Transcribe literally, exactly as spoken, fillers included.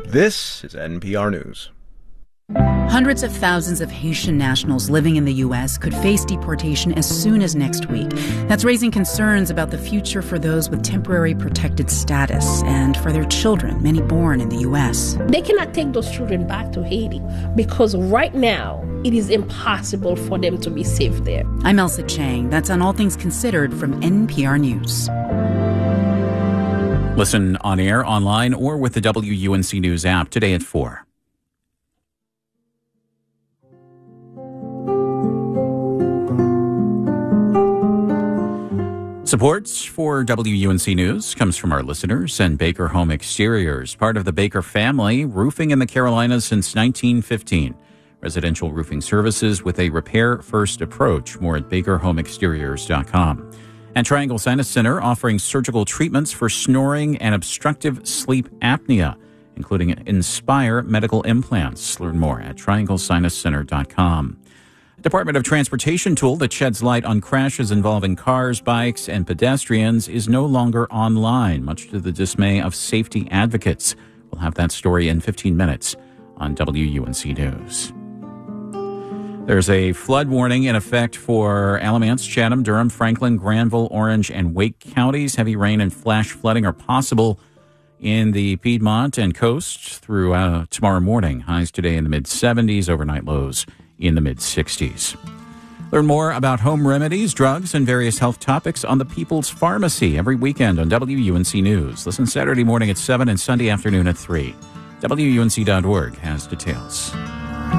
This is N P R News. Hundreds of thousands of Haitian nationals living in the U S could face deportation as soon as next week. That's raising concerns about the future for those with temporary protected status and for their children, many born in the U S. They cannot take those children back to Haiti because right now it is impossible for them to be safe there. I'm Elsa Chang. That's on All Things Considered from N P R News. Listen on air, online, or with the W U N C News app today at four. Support for W U N C News comes from our listeners and Baker Home Exteriors, part of the Baker family, roofing in the Carolinas since nineteen fifteen. Residential roofing services with a repair-first approach. More at baker home exteriors dot com. And Triangle Sinus Center offering surgical treatments for snoring and obstructive sleep apnea, including Inspire medical implants. Learn more at triangle sinus center dot com. Department of Transportation tool that sheds light on crashes involving cars, bikes, and pedestrians is no longer online, much to the dismay of safety advocates. We'll have that story in fifteen minutes on W U N C News. There's a flood warning in effect for Alamance, Chatham, Durham, Franklin, Granville, Orange, and Wake counties. Heavy rain and flash flooding are possible in the Piedmont and coast through uh, tomorrow morning. Highs today in the mid seventies, overnight lows in the mid sixties. Learn more about home remedies, drugs, and various health topics on the People's Pharmacy every weekend on W U N C News. Listen Saturday morning at seven and Sunday afternoon at three. W U N C dot org has details.